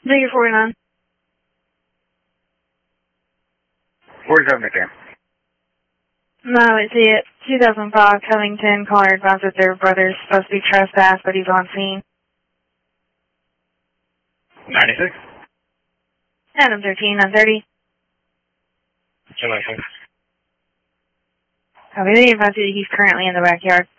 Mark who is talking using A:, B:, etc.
A: Figure 49.
B: 47 right there.
A: No, it's it. 2005 Covington. Caller advised that their brother's supposed to be trespassed, but he's on scene.
B: 96.
A: Adam 13, 930.
B: 296.
A: Copy. They advised you that he's currently in the backyard.